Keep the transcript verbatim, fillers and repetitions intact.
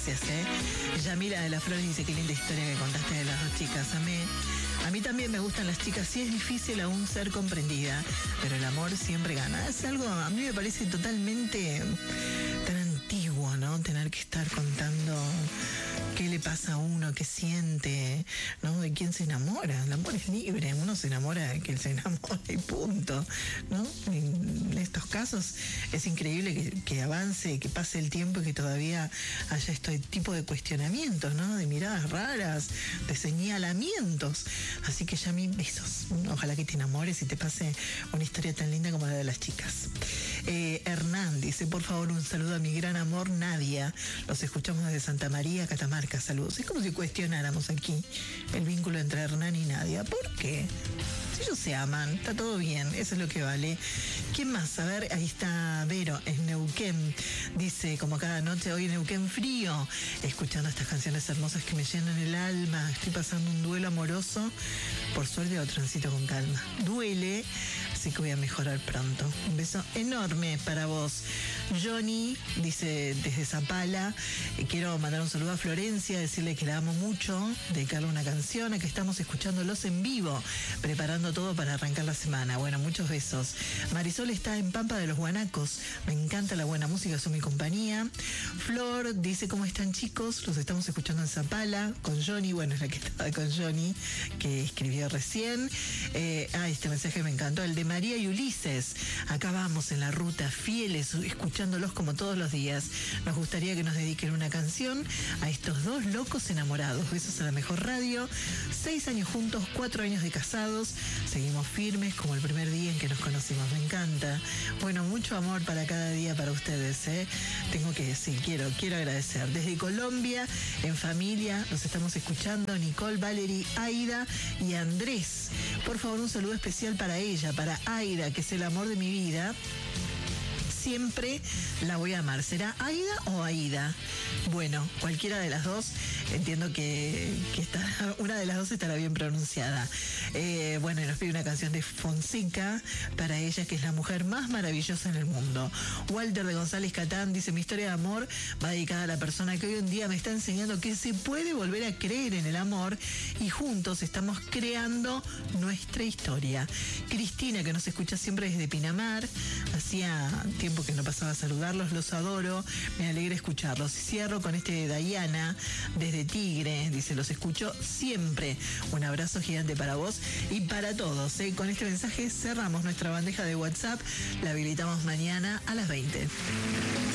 gracias, ¿eh? Yamila de la Flores dice, qué linda historia que contaste de las dos chicas. Amé. A mí también me gustan las chicas, sí es difícil aún ser comprendida, pero el amor siempre gana. Es algo, a mí me parece totalmente tan antiguo, ¿no? Tener que estar contando qué le pasa a uno, qué siente, ¿no? De quién se enamora. El amor es libre, uno se enamora de que él se enamora y punto, ¿no? En estos casos es increíble que, que avance, que pase el tiempo y que todavía haya este tipo de cuestionamientos, ¿no? De miradas raras, de señalamientos. Así que ya mis besos. Ojalá que te enamores y te pase una historia tan linda como la de las chicas. Eh, Hernán dice, por favor, un saludo a mi gran amor Nadia. Los escuchamos desde Santa María, Catamarca. Saludos. Es como si cuestionáramos aquí el vínculo entre Hernán y Nadia. ¿Por qué? Si ellos se aman, está todo bien, eso es lo que vale. ¿Quién más? A ver, ahí está Vero, es Neuquén. Dice, como cada noche, hoy Neuquén frío, escuchando estas canciones hermosas que me llenan el alma. Estoy pasando un duelo amoroso. Por suerte lo transito con calma. Duele, así que voy a mejorar pronto. Un beso enorme para vos. Johnny dice desde Zapala, eh, quiero mandar un saludo a Florencia, decirle que la amo mucho, dedicarle una canción, a que estamos escuchándolos en vivo, preparando todo para arrancar la semana. Bueno, muchos besos. Marisol está en Pampa de los Guanacos, me encanta la buena música, son mi compañía. Flor dice, ¿cómo están chicos? Los estamos escuchando en Zapala, con Johnny, bueno, es la que estaba con Johnny, que escribió recién. Eh, ah, este mensaje me encantó, el de María y Ulises. Acá vamos en la ruta, fieles, escuchándolos como todos los días. Nos gustaría que nos dediquen una canción a estos dos locos enamorados. Besos a la mejor radio. Seis años juntos, cuatro años de casados. Seguimos firmes como el primer día en que nos conocimos. Me encanta. Bueno, mucho amor para cada día para ustedes, ¿eh? Tengo que decir, quiero, quiero agradecer. Desde Colombia, en familia, nos estamos escuchando Nicole, Valerie, Aida y Andrés. Por favor, un saludo especial para ella, para Aida, que es el amor de mi vida. Siempre la voy a amar. ¿Será Aida o Aida? Bueno, cualquiera de las dos, entiendo que, que está, una de las dos estará bien pronunciada. Eh, bueno, y nos pide una canción de Fonseca para ella, que es la mujer más maravillosa en el mundo. Walter de González Catán dice, mi historia de amor va dedicada a la persona que hoy en día me está enseñando que se puede volver a creer en el amor y juntos estamos creando nuestra historia. Cristina, que nos escucha siempre desde Pinamar, hacía tiempo que no pasaba a saludarlos, los adoro, me alegra escucharlos. Y cierro con este de Diana, desde Tigre, dice, los escucho siempre. Un abrazo gigante para vos y para todos, ¿eh? Con este mensaje cerramos nuestra bandeja de WhatsApp, la habilitamos mañana a las veinte.